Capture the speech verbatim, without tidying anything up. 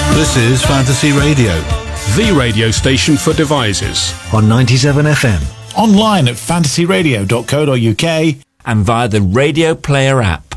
This is Fantasy Radio, the radio station for devices. On ninety-seven F M. Online at fantasy radio dot co dot uk and via the Radio Player app.